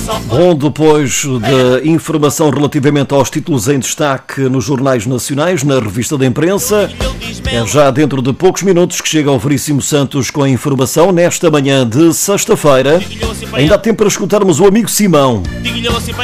Bom, depois da informação relativamente aos títulos em destaque nos jornais nacionais, na revista da imprensa, é já dentro de poucos minutos que chega o Veríssimo Santos com a informação nesta manhã de sexta-feira. Ainda há tempo para escutarmos o amigo Simão.